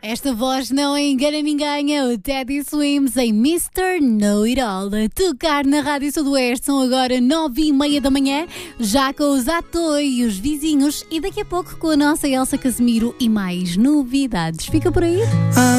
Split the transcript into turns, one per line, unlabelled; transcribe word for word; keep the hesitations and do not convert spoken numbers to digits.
Esta voz não engana ninguém, é o Teddy Swims em mister Know It All. A tocar na Rádio Sudoeste, são agora nove e meia da manhã, já com os Atoi e os vizinhos, e daqui a pouco com a nossa Elsa Casemiro e mais novidades. Fica por aí.